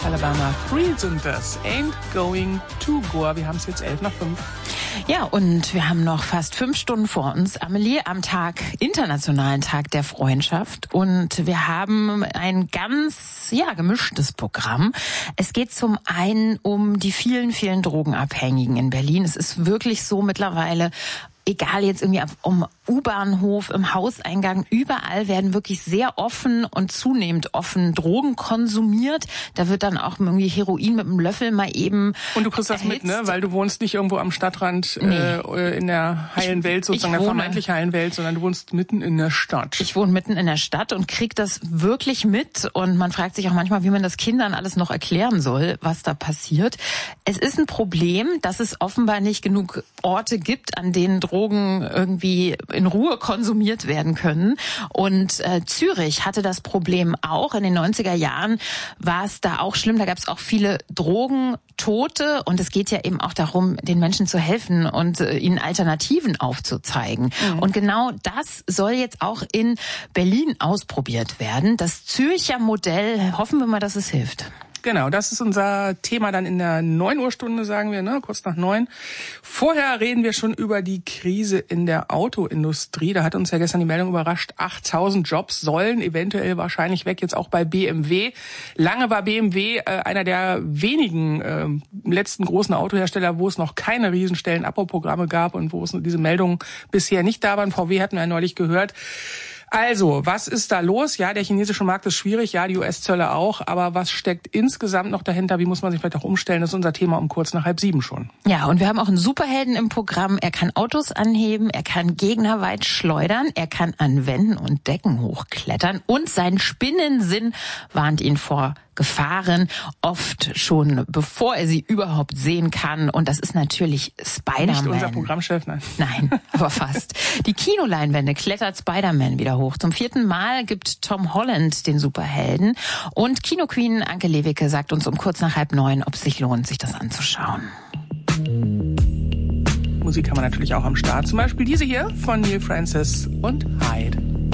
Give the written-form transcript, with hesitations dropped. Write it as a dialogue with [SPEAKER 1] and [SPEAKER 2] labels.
[SPEAKER 1] Alabama 3 sind das. Ain't going to Goa. Wir haben es jetzt 11 nach 5.
[SPEAKER 2] Ja, und wir haben noch fast 5 Stunden vor uns, Amelie, am Internationalen Tag der Freundschaft. Und wir haben ein ganz, gemischtes Programm. Es geht zum einen um die vielen, vielen Drogenabhängigen in Berlin. Es ist wirklich so mittlerweile, egal jetzt irgendwie um U-Bahnhof, im Hauseingang, überall werden wirklich sehr offen und zunehmend offen Drogen konsumiert. Da wird dann auch irgendwie Heroin mit einem Löffel mal eben
[SPEAKER 1] Und du kriegst das mit, ne? Weil du wohnst nicht irgendwo am Stadtrand in der heilen Welt, sozusagen der vermeintlich heilen Welt, sondern du wohnst mitten in der Stadt.
[SPEAKER 2] Ich wohne mitten in der Stadt und krieg das wirklich mit. Und man fragt sich auch manchmal, wie man das Kindern alles noch erklären soll, was da passiert. Es ist ein Problem, dass es offenbar nicht genug Orte gibt, an denen Drogen irgendwie in Ruhe konsumiert werden können. Und Zürich hatte das Problem auch. In den 90er Jahren war es da auch schlimm. Da gab es auch viele Drogentote. Und es geht ja eben auch darum, den Menschen zu helfen und ihnen Alternativen aufzuzeigen. Mhm. Und genau das soll jetzt auch in Berlin ausprobiert werden. Das Zürcher Modell, hoffen wir mal, dass es hilft.
[SPEAKER 1] Genau, das ist unser Thema dann in der 9 Uhr Stunde, sagen wir, ne, kurz nach 9. Vorher reden wir schon über die Krise in der Autoindustrie. Da hat uns ja gestern die Meldung überrascht, 8.000 Jobs sollen eventuell wahrscheinlich weg, jetzt auch bei BMW. Lange war BMW einer der wenigen letzten großen Autohersteller, wo es noch keine Riesenstellen-Abbauprogramme gab und wo es diese Meldungen bisher nicht da waren. VW hatten wir ja neulich gehört. Also, was ist da los? Ja, der chinesische Markt ist schwierig, ja, die US-Zölle auch, aber was steckt insgesamt noch dahinter? Wie muss man sich vielleicht auch umstellen? Das ist unser Thema um kurz nach 6:30 schon.
[SPEAKER 2] Ja, und wir haben auch einen Superhelden im Programm. Er kann Autos anheben, er kann Gegner weit schleudern, er kann an Wänden und Decken hochklettern und sein Spinnensinn warnt ihn vor Gefahren, oft schon bevor er sie überhaupt sehen kann. Und das ist natürlich Spider-Man.
[SPEAKER 1] Nicht unser Programmchef, nein.
[SPEAKER 2] Nein, aber fast. Die Kinoleinwände klettert Spider-Man wieder hoch. Zum 4. Mal gibt Tom Holland den Superhelden. Und Kinoqueen Anke Lewicke sagt uns um kurz nach 8:30, ob es sich lohnt, sich das anzuschauen.
[SPEAKER 1] Musik haben wir natürlich auch am Start. Zum Beispiel diese hier von Neil Francis und